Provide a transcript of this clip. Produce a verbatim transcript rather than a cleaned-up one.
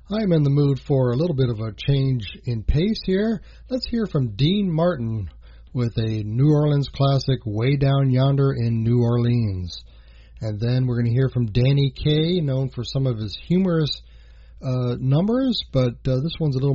I'm in the mood for a little bit of a change in pace here. Let's hear from Dean Martin with a New Orleans classic, Way Down Yonder in New Orleans. And then we're going to hear from Danny Kaye, known for some of his humorous uh, numbers, but uh, this one's a little